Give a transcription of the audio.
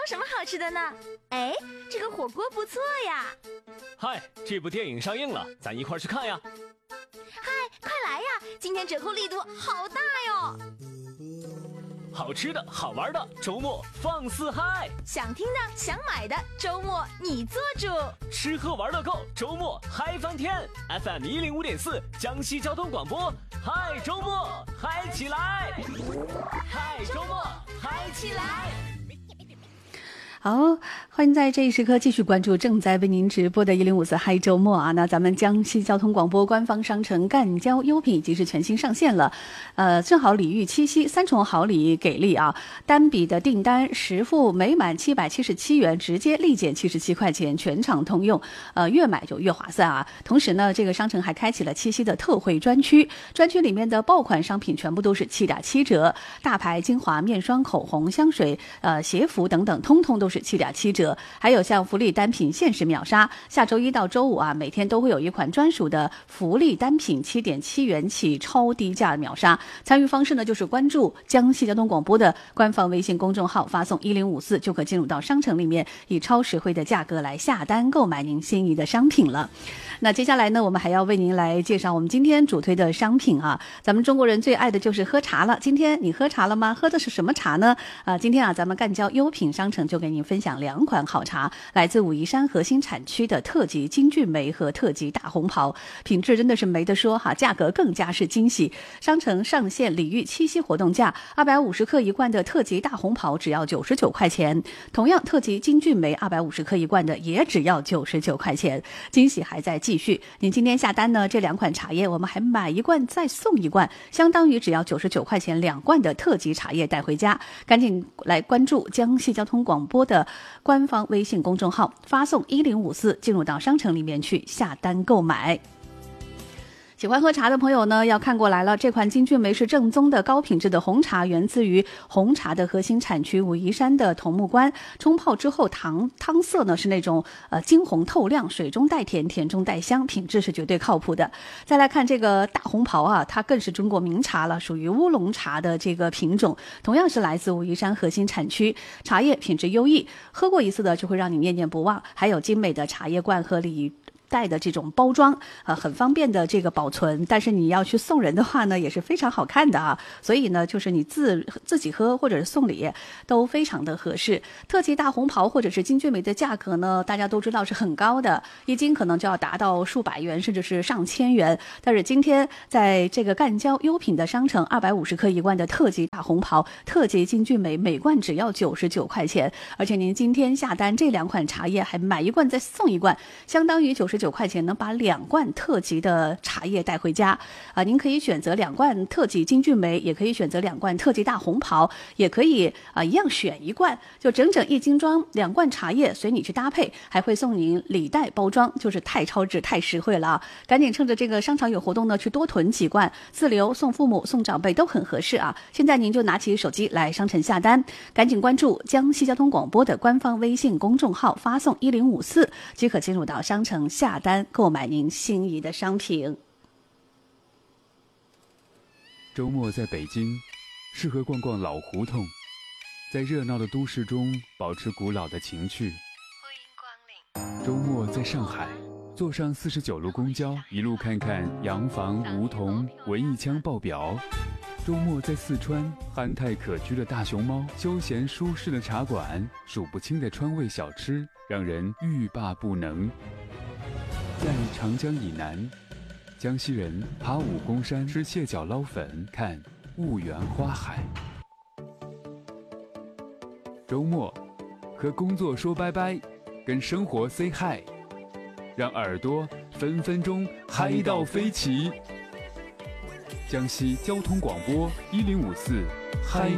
什么好吃的呢？哎，这个火锅不错呀。 嗨，这部电影上映了，咱一块去看呀。 嗨，快来呀，今天折扣力度好大哟。 好吃的好玩的，周末放肆嗨。 想听的想买的，周末你做主。 吃喝玩乐购，周末嗨翻天。 FM 105.4江西交通广播，嗨周末嗨起来，嗨周末嗨起来。 好，欢迎在这一时刻继续关注正在为您直播的1054嗨周末啊！那咱们江西交通广播官方商城赣交优品已经是全新上线了，正好礼遇七夕，3重好礼给力啊！单笔的订单实付每满777元，直接立减77块钱，全场通用，越买就越划算啊！同时呢，这个商城还开启了七夕的特惠专区，专区里面的爆款商品全部都是7.7折，大牌精华、面霜、口红、香水、鞋服等等，通通都是7.7折，还有像福利单品限时秒杀，下周一到周五啊，每天都会有一款专属的福利单品7.7元起超低价秒杀。参与方式呢，就是关注江西交通广播的官方微信公众号，发送1054就可进入到商城里面，以超实惠的价格来下单购买您心仪的商品了。那接下来呢，我们还要为您来介绍我们今天主推的商品啊，咱们中国人最爱的就是喝茶了。今天你喝茶了吗？喝的是什么茶呢？今天啊，咱们赣交优品商城就给您分享2款好茶，来自武夷山核心产区的特级金骏眉和特级大红袍，品质真的是没得说哈，价格更加是惊喜。商城上线礼遇七夕活动价，250克一罐的特级大红袍只要99块钱，同样特级金骏眉250克一罐的也只要99块钱，惊喜还在继续。您今天下单呢，这2款茶叶我们还买一罐再送一罐，相当于只要99块钱2罐的特级茶叶带回家。赶紧来关注江西交通广播的官方微信公众号，发送1054进入到商城里面去下单购买。喜欢喝茶的朋友呢，要看过来了。这款金骏眉是正宗的高品质的红茶，源自于红茶的核心产区武夷山的桐木关。冲泡之后汤色呢是那种金红透亮，水中带甜，甜中带香，品质是绝对靠谱的。再来看这个大红袍啊，它更是中国名茶了，属于乌龙茶的这个品种，同样是来自武夷山核心产区，茶叶品质优异，喝过一次的就会让你念念不忘。还有精美的茶叶罐和礼带的这种包装很方便的这个保存，但是你要去送人的话呢，也是非常好看的啊。所以呢，就是你自己喝或者是送礼都非常的合适。特级大红袍或者是金骏眉的价格呢，大家都知道是很高的，一斤可能就要达到数百元，甚至是上千元。但是今天在这个赣交优品的商城，250克一罐的特级大红袍、特级金骏眉，每罐只要99块钱，而且您今天下单这2款茶叶还买一罐再送一罐，相当于99块钱能把2罐特级的茶叶带回家您可以选择2罐特级金骏眉，也可以选择2罐特级大红袍，也可以一样选一罐，就整整1斤装2罐茶叶随你去搭配，还会送您礼袋包装，就是太超值太实惠了啊！赶紧趁着这个商场有活动呢，去多囤几罐，自留送父母送长辈都很合适啊！现在您就拿起手机来商城下单，赶紧关注江西交通广播的官方微信公众号，发送1054即可进入到商城下单购买您心仪的商品。 周末在北京，适合逛逛老胡同，在热闹的都市中保持古老的情趣。欢迎光临。周末在上海，坐上49路公交，一路看看洋房、梧桐、文艺腔爆表。周末在四川，憨态可掬的大熊猫，休闲舒适的茶馆，数不清的川味小吃，让人欲罢不能。在长江以南，江西人爬武功山吃蟹脚捞粉，看婺源花海。周末和工作说拜拜，跟生活 say hi， 让耳朵分分钟嗨到飞起。江西交通广播1054嗨